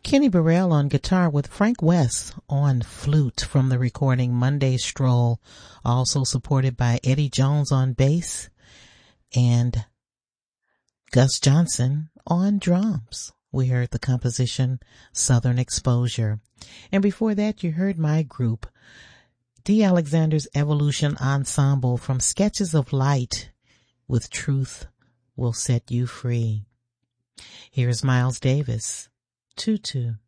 Kenny Burrell on guitar with Frank West on flute from the recording Monday Stroll, also supported by Eddie Jones on bass and Gus Johnson on drums. We heard the composition Southern Exposure. And before that, you heard my group, D. Alexander's Evolution Ensemble from Sketches of Light with Truth Will Set You Free. Here's Miles Davis, Tutu.